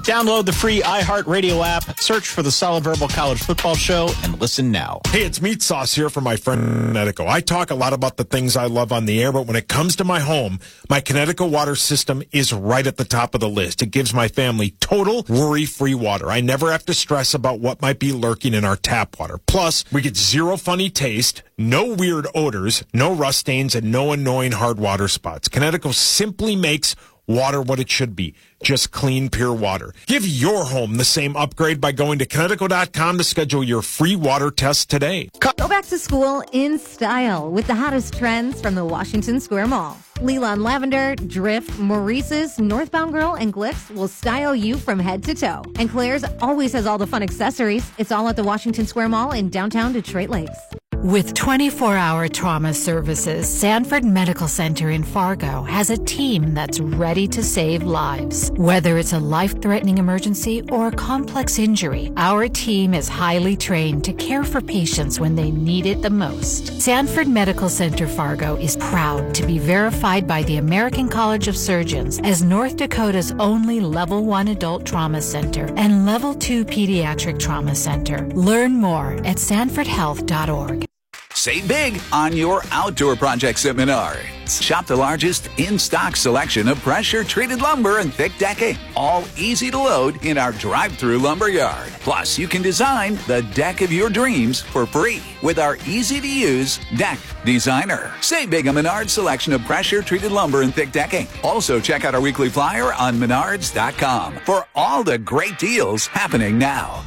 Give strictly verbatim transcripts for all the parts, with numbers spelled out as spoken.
Download the free iHeartRadio app, search for the Solid Verbal College Football Show, and listen now. Hey, it's Meat Sauce here from my friend Connecticut. I talk a lot about the things I love on the air, but when it comes to my home, my Connecticut water system is right at the top of the list. It gives my family total worry-free water. I never have to stress about what might be lurking in our tap water. Plus, we get zero funny taste, no weird odors, no rust stains, and no annoying hard water spots. Connecticut simply makes water what it should be. Just clean, pure water. Give your home the same upgrade by going to Connecticut dot com to schedule your free water test today. Go back to school in style with the hottest trends from the Washington Square Mall. Leland Lavender, Drift, Maurice's, Northbound Girl, and Glyphs will style you from head to toe. And Claire's always has all the fun accessories. It's all at the Washington Square Mall in downtown Detroit Lakes. With twenty-four hour trauma services, Sanford Medical Center in Fargo has a team that's ready to save lives. Whether it's a life-threatening emergency or a complex injury, our team is highly trained to care for patients when they need it the most. Sanford Medical Center Fargo is proud to be verified by the American College of Surgeons as North Dakota's only Level one Adult Trauma Center and Level two Pediatric Trauma Center. Learn more at sanford health dot org. Save big on your outdoor projects at Menards. Shop the largest in-stock selection of pressure-treated lumber and thick decking, all easy to load in our drive-through lumber yard. Plus, you can design the deck of your dreams for free with our easy-to-use Deck Designer. Save big on Menards' selection of pressure-treated lumber and thick decking. Also, check out our weekly flyer on menards dot com for all the great deals happening now.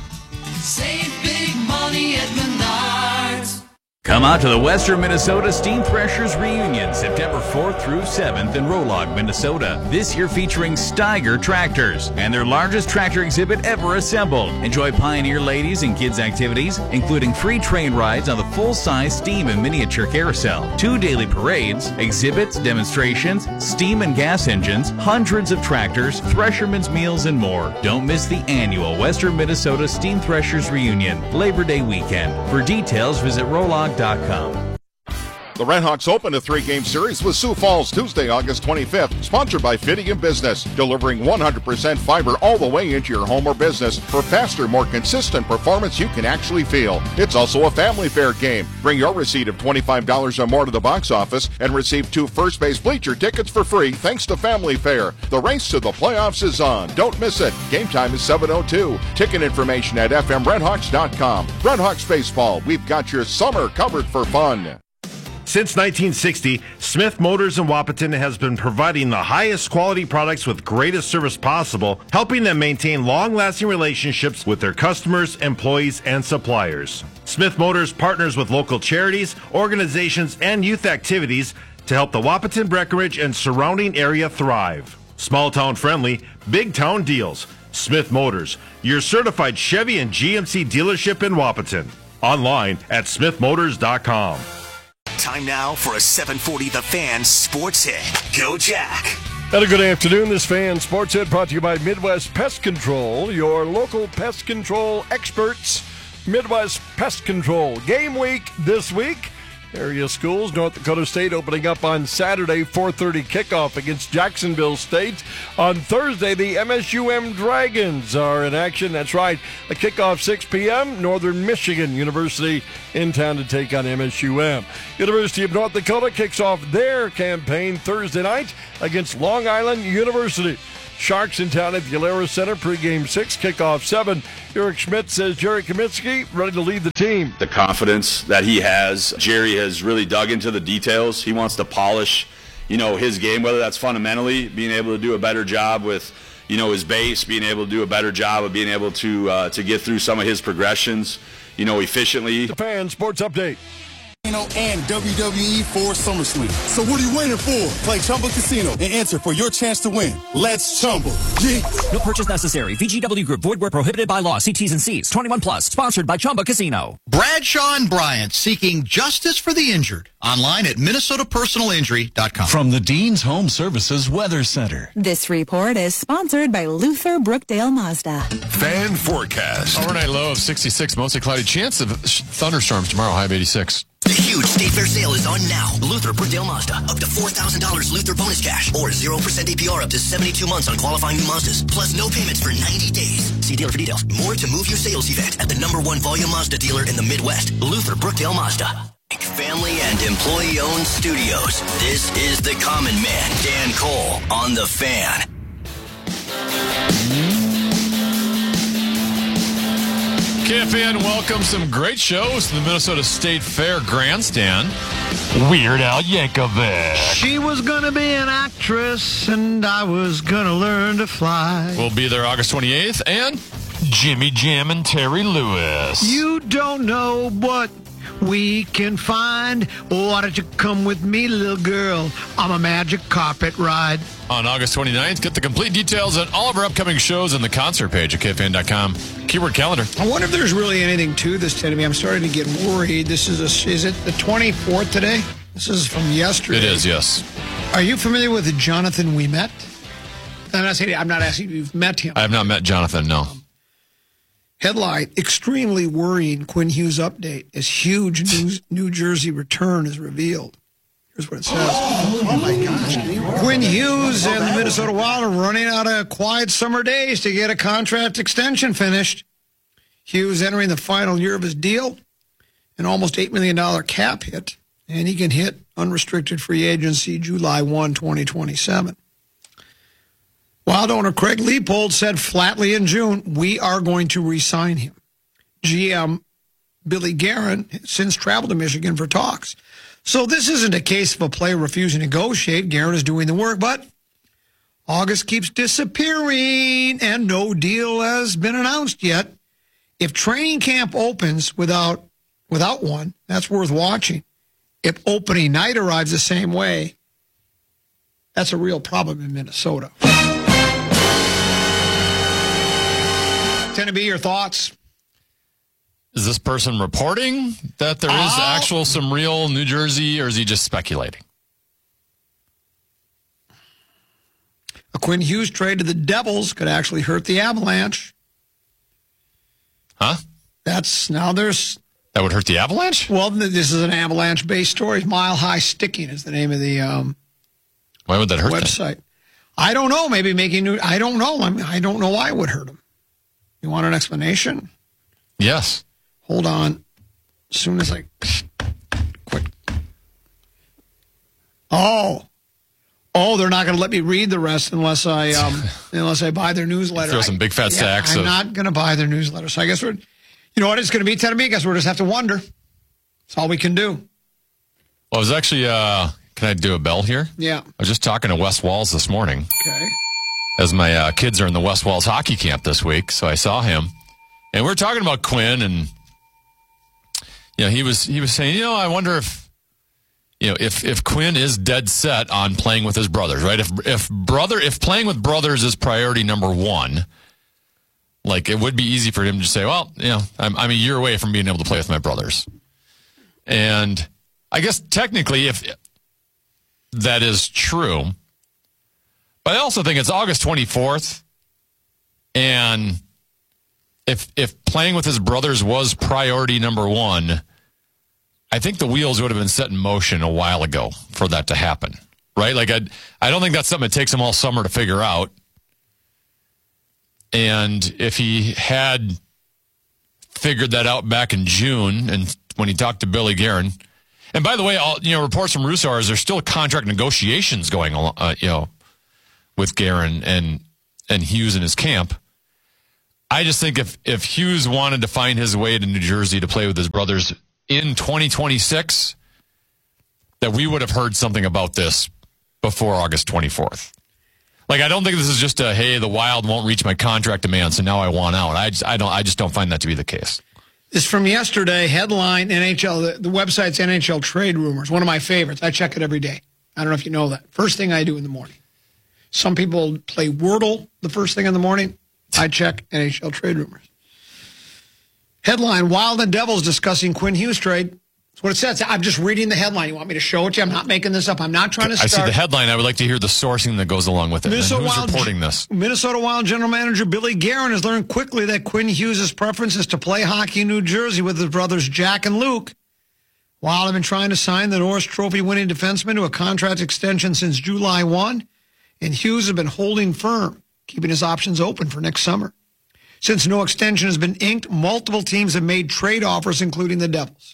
Save big money at Menards. Come out to the Western Minnesota Steam Threshers Reunion, September fourth through seventh in Rolog, Minnesota. This year featuring Steiger tractors and their largest tractor exhibit ever assembled. Enjoy Pioneer ladies and kids activities, including free train rides on the full-size steam and miniature carousel, two daily parades, exhibits, demonstrations, steam and gas engines, hundreds of tractors, threshermen's meals, and more. Don't miss the annual Western Minnesota Steam Threshers Reunion, Labor Day weekend. For details, visit Rolog dot com. The Redhawks open a three-game series with Sioux Falls Tuesday, August twenty-fifth, sponsored by Fidium Business, delivering one hundred percent fiber all the way into your home or business for faster, more consistent performance you can actually feel. It's also a family fair game. Bring your receipt of twenty-five dollars or more to the box office and receive two first base bleacher tickets for free thanks to Family Fair. The race to the playoffs is on. Don't miss it. Game time is seven oh two. Ticket information at f m redhawks dot com. Redhawks Baseball, we've got your summer covered for fun. Since nineteen sixty, Smith Motors in Wahpeton has been providing the highest quality products with greatest service possible, helping them maintain long-lasting relationships with their customers, employees, and suppliers. Smith Motors partners with local charities, organizations, and youth activities to help the Wahpeton, Breckenridge, and surrounding area thrive. Small-town friendly, big-town deals. Smith Motors, your certified Chevy and G M C dealership in Wahpeton. Online at smith motors dot com. Time now for a seven forty The Fan Sports Hit. Go Jack. And a good afternoon. This Fan Sports Hit brought to you by Midwest Pest Control, your local pest control experts. Midwest Pest Control. Game week this week. Area schools, North Dakota State opening up on Saturday, four thirty kickoff against Jacksonville State. On Thursday, the M S U M Dragons are in action. That's right, a kickoff six p.m. Northern Michigan University in town to take on M S U M. University of North Dakota kicks off their campaign Thursday night against Long Island University. Sharks in town at the Alara Center, pregame six, kickoff seven. Eric Schmidt says Jerry Kaminsky ready to lead the team. The confidence that he has, Jerry has really dug into the details. He wants to polish, you know, his game, whether that's fundamentally being able to do a better job with, you know, his base, being able to do a better job of being able to uh, to get through some of his progressions, you know, efficiently. The Fan Sports Update. And W W E for SummerSlam. So what are you waiting for? Play Chumba Casino and enter for your chance to win. Let's Chumba. Yeah. No purchase necessary. V G W Group. Void where prohibited by law. See T's and C's. twenty-one plus. Sponsored by Chumba Casino. Bradshaw and Bryant seeking justice for the injured. Online at minnesota personal injury dot com. From the Dean's Home Services Weather Center. This report is sponsored by Luther Brookdale Mazda. Fan forecast. Overnight low of sixty-six. Mostly cloudy. Chance of thunderstorms tomorrow. High of eighty-six. The huge State Fair sale is on now. Luther Brookdale Mazda. Up to four thousand dollars Luther bonus cash. Or zero percent A P R up to seventy-two months on qualifying new Mazdas. Plus no payments for ninety days. See dealer for details. More to move your sales event at the number one volume Mazda dealer in the Midwest. Luther Brookdale Mazda. Family and employee-owned studios. This is the Common Man, Dan Cole, on The Fan. K F N welcomes some great shows to the Minnesota State Fair Grandstand. Weird Al Yankovic. She was going to be an actress, and I was going to learn to fly. We'll be there August twenty-eighth, and Jimmy Jam and Terry Lewis. You don't know what we can find. Why don't you come with me, little girl, on a magic carpet ride? On August twenty-ninth, get the complete details on all of our upcoming shows on the concert page at K F N dot com. Keyword calendar. I wonder if there's really anything to this, Teddy. I'm starting to get worried. This is a, is it the twenty-fourth today? This is from yesterday. It is, yes. Are you familiar with Jonathan Ouimet? I'm not saying, I'm not asking if you've met him. I have not met Jonathan, no. Headline, extremely worrying Quinn Hughes update as huge New, New Jersey return is revealed. Here's what it says. Oh, my gosh. Quinn Hughes and the Minnesota Wild are running out of quiet summer days to get a contract extension finished. Hughes entering the final year of his deal, an almost eight million dollars cap hit, and he can hit unrestricted free agency July first, twenty twenty-seven. Wild owner Craig Leopold said flatly in June, we are going to re-sign him. G M Billy Guerin has since traveled to Michigan for talks. So this isn't a case of a player refusing to negotiate. Guerin is doing the work, but August keeps disappearing and no deal has been announced yet. If training camp opens without without one, that's worth watching. If opening night arrives the same way, that's a real problem in Minnesota. Tennessee, your thoughts? Is this person reporting that there is Uh, actual, some real New Jersey, or is he just speculating? A Quinn Hughes trade to the Devils could actually hurt the Avalanche. Huh? That's, now there's... That would hurt the Avalanche? Well, this is an Avalanche-based story. Mile High Sticking is the name of the um, Why would that hurt website. Them? I don't know. Maybe making new... I don't know. I mean, I don't know why it would hurt them. You want an explanation? Yes. Hold on. As soon as I quit. Oh. Oh, they're not going to let me read the rest unless I um, unless I buy their newsletter. Throw some big fat I, sacks. Yeah, I'm of... not going to buy their newsletter. So I guess we're, you know what it's going to be, Tennessee? I guess we'll just have to wonder. That's all we can do. Well, I was actually, uh, can I do a bell here? Yeah. I was just talking to Wes Walls this morning. Okay. As my uh, kids are in the West Walls hockey camp this week, so I saw him, and we were talking about Quinn, and you know, he was he was saying, you know, I wonder if you know if if Quinn is dead set on playing with his brothers, right? If if brother if playing with brothers is priority number one, like it would be easy for him to say, well, you know, I'm I'm a year away from being able to play with my brothers, and I guess technically, if that is true. But I also think it's August twenty-fourth, and if if playing with his brothers was priority number one, I think the wheels would have been set in motion a while ago for that to happen, right? Like, I I don't think that's something that takes him all summer to figure out. And if he had figured that out back in June, and when he talked to Billy Guerin, and by the way, all you know, reports from Russo is there's still contract negotiations going on, uh, you know, with Guerin and and Hughes in his camp. I just think if, if Hughes wanted to find his way to New Jersey to play with his brothers in twenty twenty-six, that we would have heard something about this before August twenty-fourth. Like, I don't think this is just a, hey, the Wild won't reach my contract demand, so now I want out. I just, I don't, I just don't find that to be the case. This is from yesterday, headline N H L, the, the website's N H L Trade Rumors, one of my favorites. I check it every day. I don't know if you know that. First thing I do in the morning. Some people play Wordle the first thing in the morning. I check N H L Trade Rumors. Headline, Wild and Devils discussing Quinn Hughes trade. That's what it says. I'm just reading the headline. You want me to show it to you? I'm not making this up. I'm not trying to start. I see the headline. I would like to hear the sourcing that goes along with it. Minnesota And who's Wild, reporting this? Minnesota Wild general manager Billy Guerin has learned quickly that Quinn Hughes' preference is to play hockey in New Jersey with his brothers Jack and Luke. Wild have been trying to sign the Norris Trophy winning defenseman to a contract extension since July first, and Hughes has been holding firm, keeping his options open for next summer. Since no extension has been inked, multiple teams have made trade offers, including the Devils.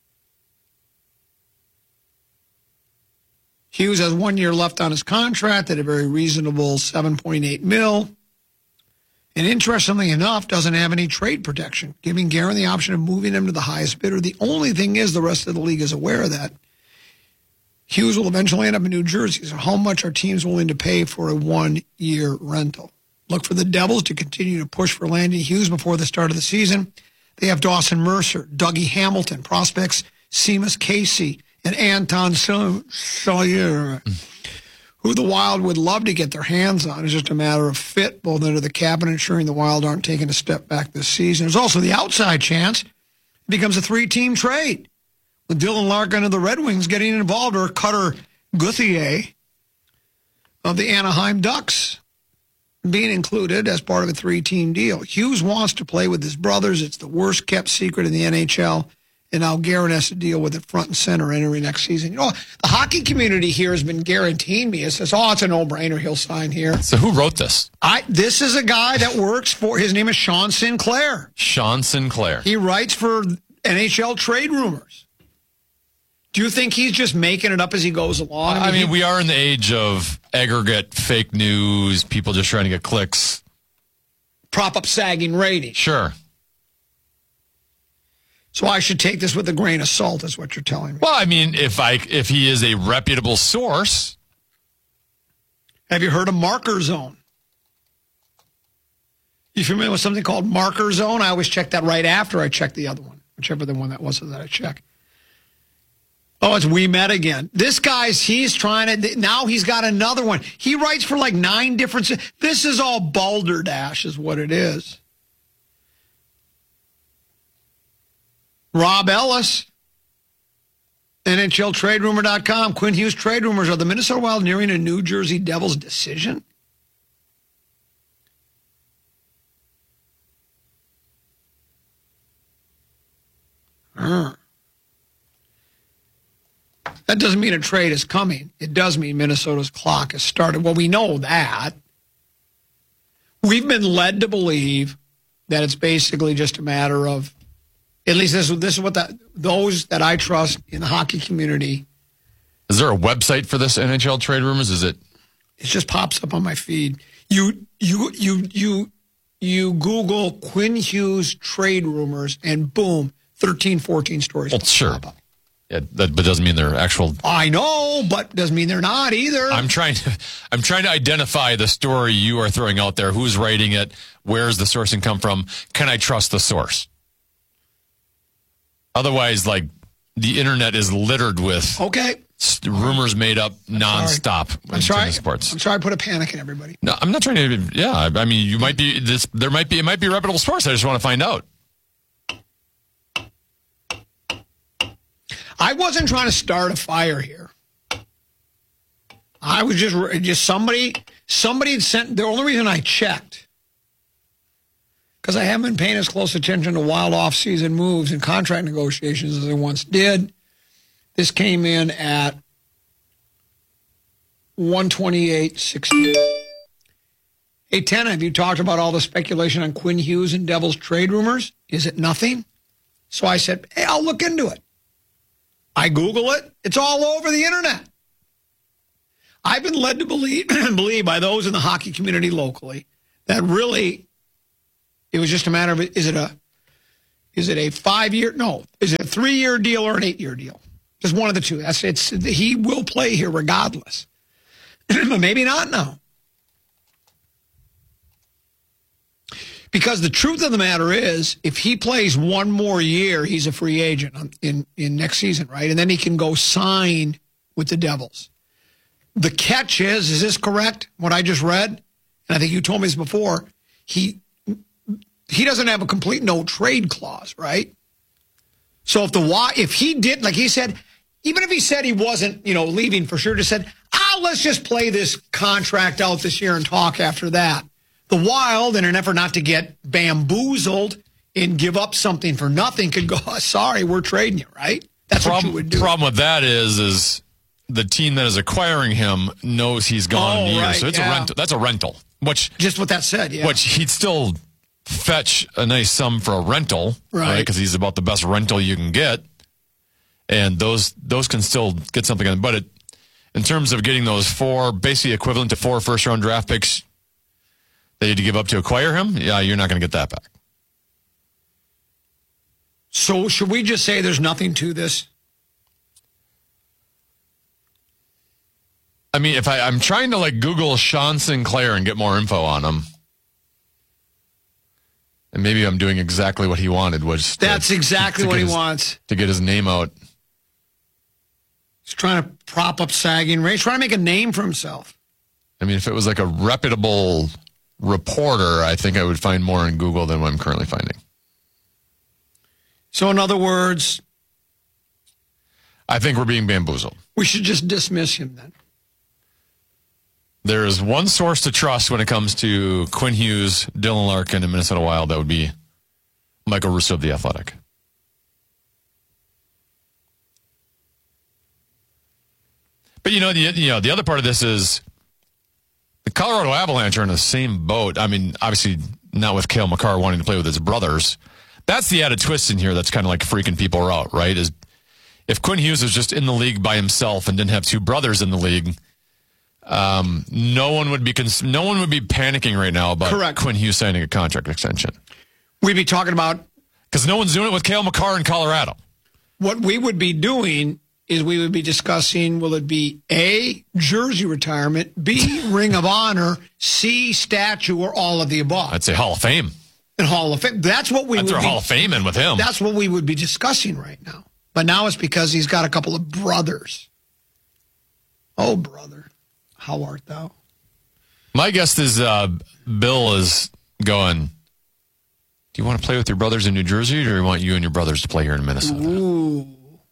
Hughes has one year left on his contract at a very reasonable seven point eight mil. And interestingly enough, doesn't have any trade protection, giving Guerin the option of moving him to the highest bidder. The only thing is the rest of the league is aware of that. Hughes will eventually end up in New Jersey. So how much are teams willing to pay for a one-year rental? Look for the Devils to continue to push for landing Hughes before the start of the season. They have Dawson Mercer, Dougie Hamilton, prospects Seamus Casey, and Anton Sawyer, who the Wild would love to get their hands on. It's just a matter of fit, both under the cap and ensuring the Wild aren't taking a step back this season. There's also the outside chance it becomes a three-team trade, with Dylan Larkin of the Red Wings getting involved, or Cutter Gauthier of the Anaheim Ducks being included as part of a three-team deal. Hughes wants to play with his brothers. It's the worst-kept secret in the N H L. And now Guerin has to deal with it front and center entering next season. You know, the hockey community here has been guaranteeing me. It says, oh, it's a no-brainer. He'll sign here. So who wrote this? I. This is a guy that works for, his name is Sean Sinclair. Sean Sinclair. He writes for N H L Trade Rumors. Do you think he's just making it up as he goes along? I mean, I mean he, we are in the age of aggregate fake news, people just trying to get clicks. Prop up sagging ratings. Sure. So I should take this with a grain of salt, is what you're telling me. Well, I mean, if I if he is a reputable source. Have you heard of Marker Zone? You familiar with something called Marker Zone? I always check that right after I check the other one, whichever the one that was that I check. Oh, it's We Met again. This guy's, he's trying to, now he's got another one. He writes for like nine different, this is all balderdash is what it is. Rob Ellis, N H L Trade Rumor dot com. Quinn Hughes trade rumors. Are the Minnesota Wild nearing a New Jersey Devils decision? Uh. That doesn't mean a trade is coming. It does mean Minnesota's clock has started. Well, we know that. We've been led to believe that it's basically just a matter of, at least this, this is what that, those that I trust in the hockey community. Is there a website for this N H L Trade Rumors? Is it? It just pops up on my feed. You you you you you Google Quinn Hughes Trade Rumors and boom, thirteen, fourteen stories. Well, sure. Yeah, that but doesn't mean they're actual. I know, but doesn't mean they're not either. I'm trying to I'm trying to identify the story you are throwing out there. Who's writing it? Where's the sourcing come from? Can I trust the source? Otherwise, like, the internet is littered with okay st- rumors made up nonstop. I'm sorry. Sports. I'm sorry I put a panic in everybody. No, I'm not trying to. Yeah, I mean, you might be this. There might be. It might be a reputable source. I just want to find out. I wasn't trying to start a fire here. I was just just somebody. Somebody had sent. The only reason I checked, because I haven't been paying as close attention to Wild off-season moves and contract negotiations as I once did. This came in at one twenty-eight sixty. Hey, Ten, have you talked about all the speculation on Quinn Hughes and Devils trade rumors? Is it nothing? So I said, hey, I'll look into it. I Google it. It's all over the internet. I've been led to believe, believe by those in the hockey community locally that really it was just a matter of, is it a is it a five-year, no, is it a three-year deal or an eight-year deal? Just one of the two. That's it's. He will play here regardless. But maybe not now. Because the truth of the matter is, if he plays one more year, he's a free agent in, in next season, right? And then he can go sign with the Devils. The catch is, is this correct, what I just read? And I think you told me this before. He he doesn't have a complete no-trade clause, right? So if the if he did, like he said, even if he said he wasn't, you know, leaving for sure, just said, ah, let's just play this contract out this year and talk after that. The Wild, in an effort not to get bamboozled and give up something for nothing, could go, oh, sorry, we're trading you, right? That's problem, what you would do. Problem with that is, is the team that is acquiring him knows he's gone Oh, in a year, right, so it's yeah. a rental. That's a rental. Which just what that said, yeah. Which he'd still fetch a nice sum for a rental, Right. Because he's about the best rental you can get, and those those can still get something. But it, in terms of getting those four, basically equivalent to four first round draft picks that you had to give up to acquire him, yeah, you're not going to get that back. So should we just say there's nothing to this? I mean, if I, I'm trying to like Google Sean Sinclair and get more info on him, and maybe I'm doing exactly what he wanted, was That's to, exactly to what get he his- wants. to get his name out. He's trying to prop up sagging race, trying to make a name for himself. I mean, if it was like a reputable reporter, I think I would find more in Google than what I'm currently finding. So in other words, I think we're being bamboozled. we should just dismiss him then. There is one source to trust when it comes to Quinn Hughes, Dylan Larkin, and Minnesota Wild. That would be Michael Russo of The Athletic. But, you know, the, you know, the other part of this is the Colorado Avalanche are in the same boat. I mean, obviously not with Cale Makar wanting to play with his brothers. That's the added twist in here that's kind of like freaking people out, right? Is if Quinn Hughes was just in the league by himself and didn't have two brothers in the league, um, no one would be cons- no one would be panicking right now about Correct. Quinn Hughes signing a contract extension. We'd be talking about Because no one's doing it with Cale Makar in Colorado. what we would be doing is we would be discussing, will it be A, jersey retirement, B, Ring of Honor, C, statue, or all of the above? I'd say Hall of Fame. And Hall of Fame. That's what we I'd would throw be, Hall of Fame in with him. That's what we would be discussing right now. But now it's because he's got a couple of brothers. Oh, brother, how art thou? My guess is uh, Bill is going, do you want to play with your brothers in New Jersey, or do you want you and your brothers to play here in Minnesota? Ooh.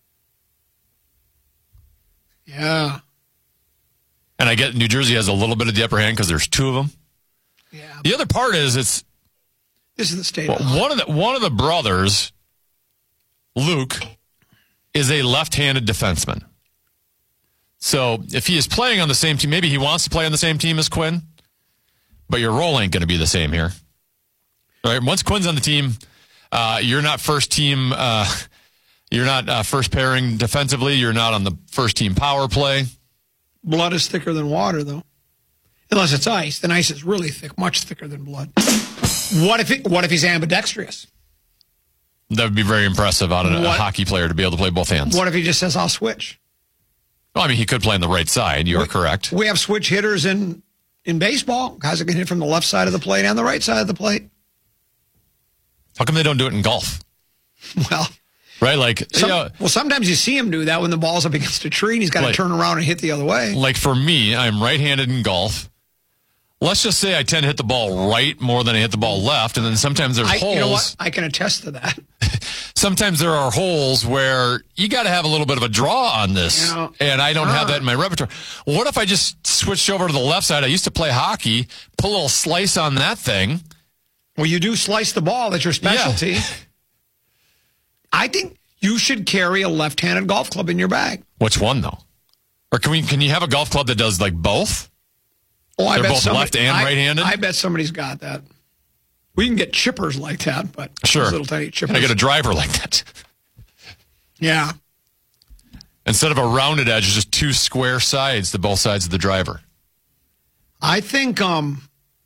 Yeah. And I get New Jersey has a little bit of the upper hand because there's two of them. Yeah. The other part is it's This is the state well, of one of the one of the brothers, Luke, is a left-handed defenseman. So if he is playing on the same team, maybe he wants to play on the same team as Quinn, but your role ain't going to be the same here. All right. Once Quinn's on the team, uh, you're not first team. Uh, you're not uh, first pairing defensively. You're not on the first team power play. Blood is thicker than water, though. Unless it's ice. Then ice is really thick, much thicker than blood. What if it, what if he's ambidextrous? That would be very impressive out of a, a What? hockey player to be able to play both hands. What if he just says, I'll switch? Well, I mean, he could play on the right side. You are We- correct. We have switch hitters in, in baseball. Guys that can hit from the left side of the plate and the right side of the plate. How come they don't do it in golf? Well, Right? Like, some, you know, well, sometimes you see him do that when the ball's up against a tree and he's got to Like- turn around and hit the other way. like for me, I'm right-handed in golf. Let's just say I tend to hit the ball right more than I hit the ball left, and then sometimes there's I, holes. you know what? I can attest to that. Sometimes there are holes where you got to have a little bit of a draw on this, You know, and I don't have uh. that in my repertoire. What if I just switched over to the left side? I used to play hockey, put a little slice on that thing. Well, you do slice the ball. That's your specialty. Yeah. I think you should carry a left-handed golf club in your bag. Which one though? Or can we? Can you have a golf club that does like both? Oh, I They're bet both somebody- left and I- right-handed? I bet somebody's got that. We can get chippers like that, but Sure. those little tiny chippers. Can I get a driver like that? Yeah. Instead of a rounded edge, it's just two square sides to both sides of the driver. I think um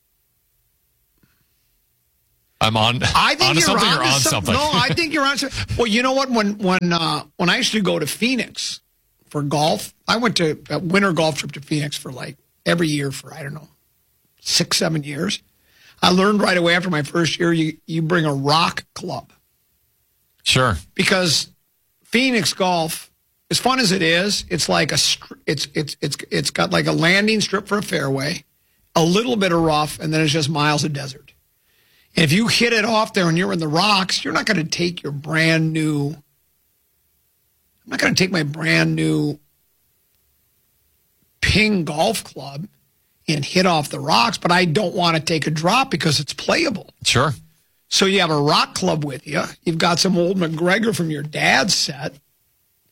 I'm on. I think on you're something on or on some- something. No, I think you're on something. Well, you know what? When when uh, when I used to go to Phoenix for golf, I went to a winter golf trip to Phoenix for like every year for I don't know six seven years. I learned right away after my first year, you you bring a rock club. Sure. Because Phoenix golf, as fun as it is, it's like a str- it's it's it's it's got like a landing strip for a fairway, a little bit of rough, and then it's just miles of desert. And if you hit it off there and you're in the rocks, you're not going to take your brand new. I'm not going to take my brand new Ping golf club and hit off the rocks, but I don't want to take a drop because it's playable. Sure. So you have a rock club with you. You've got some old McGregor from your dad's set.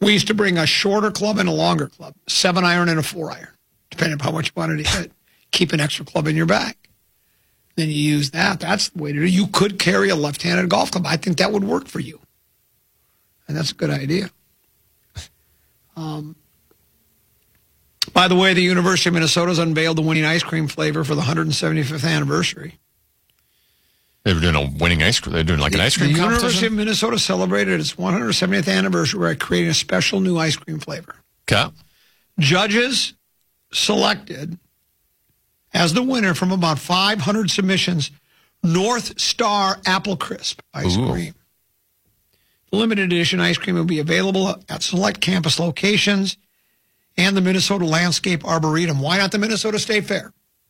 We used to bring a shorter club and a longer club, seven iron and a four iron, depending on how much you wanted to hit. Keep an extra club in your bag. Then you use that. That's the way to do it. You could carry a left-handed golf club. I think that would work for you. And that's a good idea. Um, by the way, the University of Minnesota has unveiled the winning ice cream flavor for the one hundred seventy-fifth anniversary. They were doing a winning ice cream. They're doing like an ice cream the competition? The University of Minnesota celebrated its one hundred seventieth anniversary by creating a special new ice cream flavor. Okay. Judges selected as the winner from about five hundred submissions, North Star Apple Crisp ice Ooh. cream. The limited edition ice cream will be available at select campus locations and the Minnesota Landscape Arboretum. Why not the Minnesota State Fair?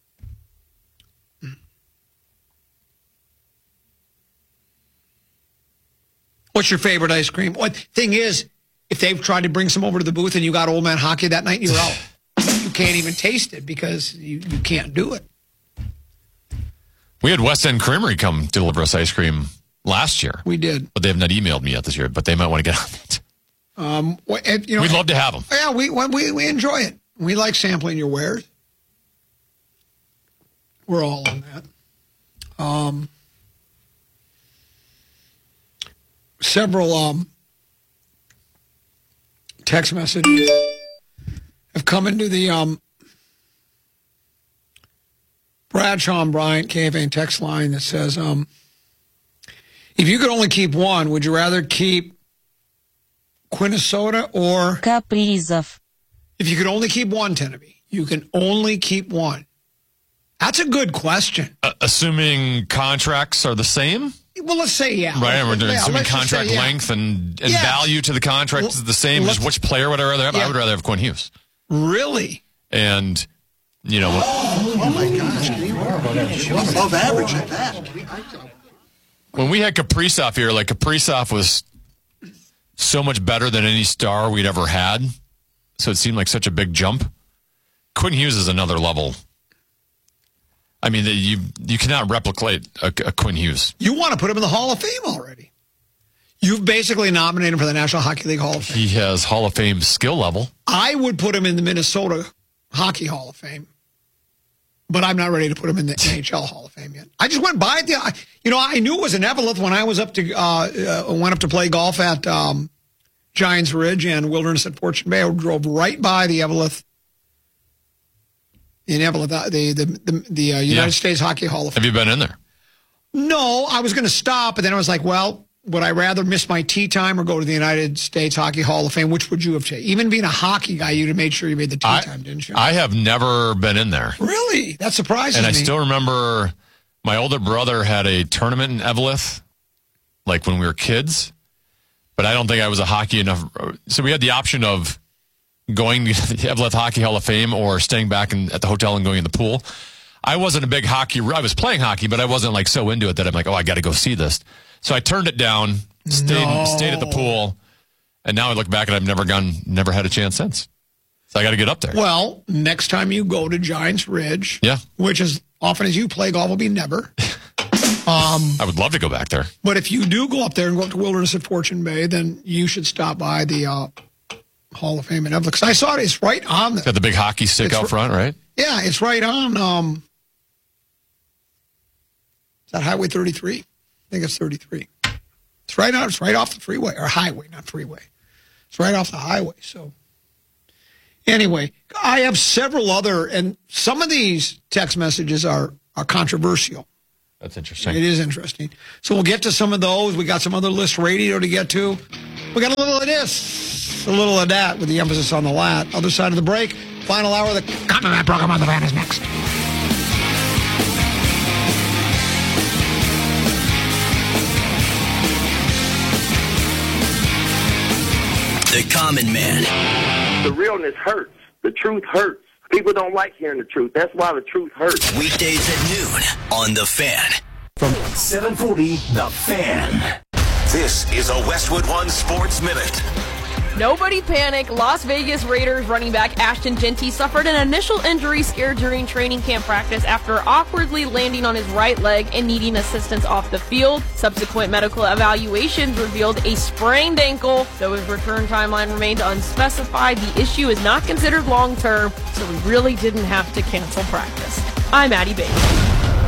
What's your favorite ice cream? What thing is, if they've tried to bring some over to the booth and you got old man hockey that night, you're out. You can't even taste it because you, you can't do it. We had West End Creamery come deliver us ice cream last year. We did. But they have not emailed me yet this year, but they might want to get on it. Um, and, you know, We'd love to have them. Yeah, we, we, we enjoy it. We like sampling your wares. We're all on that. Um, several um, text messages have come into the um, Bradshaw and Bryant K F A text line that says, um, if you could only keep one, would you rather keep Quinnesota or Kaprizov? If you could only keep one, Teneby, you can only keep one. That's a good question. Uh, assuming contracts are the same? Well, let's say, yeah. Right, and we're doing yeah, assuming let's just contract say, yeah. length and, and Yes. value to the contract is the same. Well, Just which player would I rather have? Yeah. I would rather have Quinn Hughes. Really? And, you know. Oh, my gosh. Above average at that. When we had Kaprizov here, like Kaprizov was so much better than any star we'd ever had. So it seemed like such a big jump. Quinn Hughes is another level. I mean, you you cannot replicate a, a Quinn Hughes. You want to put him in the Hall of Fame already. You've basically nominated him for the National Hockey League Hall of Fame. He has Hall of Fame skill level. I would put him in the Minnesota Hockey Hall of Fame, but I'm not ready to put him in the N H L Hall of Fame yet. I just went by it. The, you know, I knew it was in Eveleth when I was up to uh, uh, went up to play golf at um, Giants Ridge and Wilderness at Fortune Bay. I drove right by the Eveleth. In Eveleth, uh, the the the, the uh, United Yeah. States Hockey Hall of Fame. Have you been in there? No, I was going to stop, but then I was like, well, would I rather miss my tee time or go to the United States Hockey Hall of Fame? Which would you have taken? Even being a hockey guy, you'd have made sure you made the tee I, time, didn't you? I have never been in there. Really? That surprises And me. I still remember my older brother had a tournament in Eveleth, like when we were kids, but I don't think I was a hockey enough. So we had the option of going to the Eveleth Hockey Hall of Fame or staying back in, at the hotel and going in the pool. I wasn't a big hockey. I was playing hockey, but I wasn't like so into it that I'm like, oh, I got to go see this. So I turned it down, stayed No. stayed at the pool, and now I look back and I've never gone, never had a chance since. So I got to get up there. Well, next time you go to Giants Ridge, Yeah, which as often as you play golf will be never. um, I would love to go back there. but if you do go up there and go up to Wilderness at Fortune Bay, then you should stop by the uh, Hall of Fame in Eveleth. Because I saw it. It's right on the. Got the big hockey stick It's out r- front, right? Yeah, it's right on. Um, is that Highway thirty-three? I think it's thirty-three. It's right on. It's right off the freeway or highway, not freeway. It's right off the highway. So, anyway, I have several other, and some of these text messages are are controversial. That's interesting. It is interesting. So we'll get to some of those. We got some other list radio to get to. We got a little of this, a little of that, with the emphasis on the lat. Other side of the break, final hour of the Combat program on the van is next. The Common Man. The realness hurts. The truth hurts. People don't like hearing the truth. That's why the truth hurts. Weekdays at noon on The Fan. From seven forty, The Fan. This is a Westwood One Sports Minute. Nobody panic. Las Vegas Raiders running back Ashton Genty suffered an initial injury scare during training camp practice after awkwardly landing on his right leg and needing assistance off the field. Subsequent medical evaluations revealed a sprained ankle, though his return timeline remained unspecified. The issue is not considered long-term, so we really didn't have to cancel practice. I'm Addie Bates.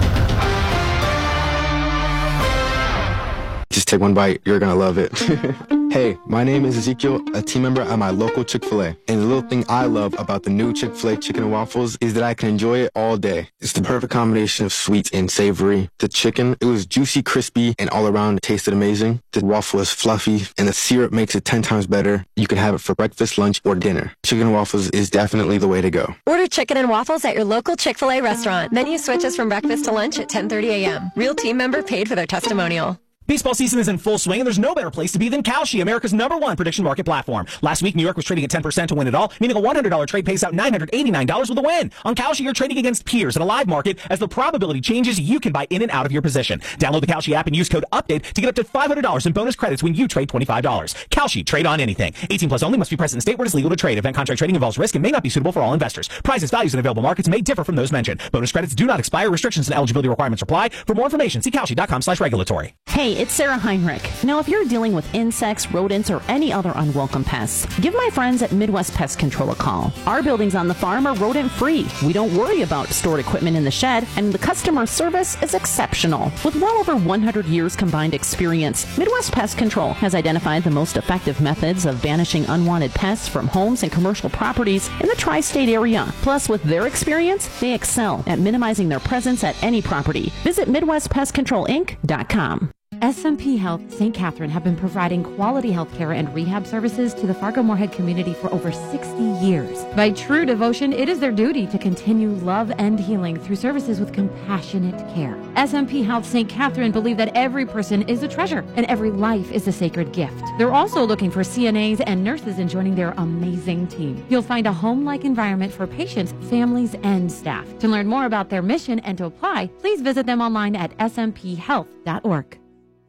Just take one bite. You're going to love it. Hey, my name is Ezekiel, a team member at my local Chick-fil-A. And the little thing I love about the new Chick-fil-A chicken and waffles is that I can enjoy it all day. It's the perfect combination of sweet and savory. The chicken, it was juicy, crispy, and all around it tasted amazing. The waffle is fluffy, and the syrup makes it ten times better. You can have it for breakfast, lunch, or dinner. Chicken and waffles is definitely the way to go. Order chicken and waffles at your local Chick-fil-A restaurant. Menu switches from breakfast to lunch at ten thirty a.m. Real team member paid for their testimonial. Baseball season is in full swing, and there's no better place to be than Kalshi, America's number one prediction market platform. Last week, New York was trading at ten percent to win it all, meaning a one hundred dollars trade pays out nine hundred eighty-nine dollars with a win. On Kalshi, you're trading against peers in a live market. As the probability changes, you can buy in and out of your position. Download the Kalshi app and use code UPDATE to get up to five hundred dollars in bonus credits when you trade twenty-five dollars. Kalshi, trade on anything. eighteen plus only, must be present in state where it's legal to trade. Event contract trading involves risk and may not be suitable for all investors. Prices, values, and available markets may differ from those mentioned. Bonus credits do not expire. Restrictions and eligibility requirements apply. For more information, see Kalshi.com slash regulatory. Hey, it's Sarah Heinrich. Now, if you're dealing with insects, rodents, or any other unwelcome pests, give my friends at Midwest Pest Control a call. Our buildings on the farm are rodent-free. We don't worry about stored equipment in the shed, and the customer service is exceptional. With well over one hundred years combined experience, Midwest Pest Control has identified the most effective methods of banishing unwanted pests from homes and commercial properties in the tri-state area. Plus, with their experience, they excel at minimizing their presence at any property. Visit Midwest Pest Control Inc dot com. S M P Health Saint Catherine have been providing quality health care and rehab services to the Fargo-Moorhead community for over sixty years. By true devotion, it is their duty to continue love and healing through services with compassionate care. S M P Health Saint Catherine believe that every person is a treasure and every life is a sacred gift. They're also looking for C N As and nurses in joining their amazing team. You'll find a home-like environment for patients, families, and staff. To learn more about their mission and to apply, please visit them online at s m p health dot org.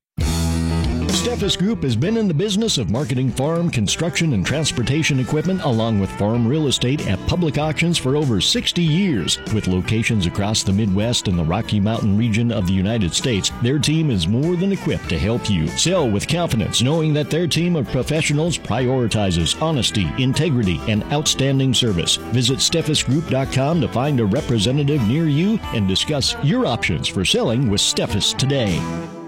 Steffes Group has been in the business of marketing farm, construction, and transportation equipment along with farm real estate at public auctions for over sixty years. With locations across the Midwest and the Rocky Mountain region of the United States, their team is more than equipped to help you sell with confidence, knowing that their team of professionals prioritizes honesty, integrity, and outstanding service. Visit steffes group dot com to find a representative near you and discuss your options for selling with Steffes today.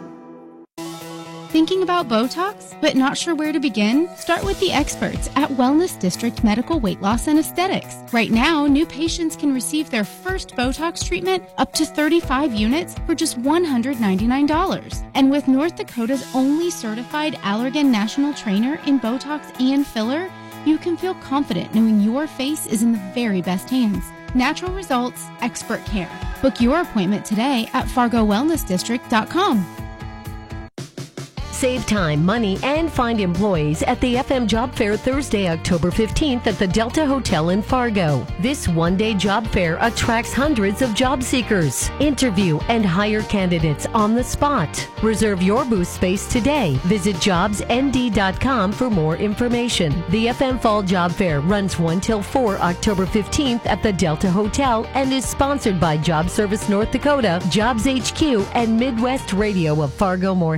Thinking about Botox, but not sure where to begin? Start with the experts at Wellness District Medical Weight Loss and Aesthetics. Right now, new patients can receive their first Botox treatment up to thirty-five units for just one hundred ninety-nine dollars. And with North Dakota's only certified Allergan National Trainer in Botox and filler, you can feel confident knowing your face is in the very best hands. Natural results, expert care. Book your appointment today at fargo wellness district dot com. Save time, money, and find employees at the F M Job Fair Thursday, October fifteenth at the Delta Hotel in Fargo. This one-day job fair attracts hundreds of job seekers. Interview and hire candidates on the spot. Reserve your booth space today. Visit jobs n d dot com for more information. The F M Fall Job Fair runs one till four October fifteenth at the Delta Hotel and is sponsored by Job Service North Dakota, Jobs H Q, and Midwest Radio of Fargo-Moorhead.